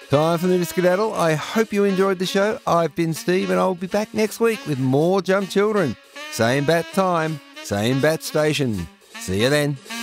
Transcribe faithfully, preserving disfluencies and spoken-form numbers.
Time for me to skedaddle. I hope you enjoyed the show. I've been Steve, and I'll be back next week with more Jump Children. Same bat time, same bat station. See you then.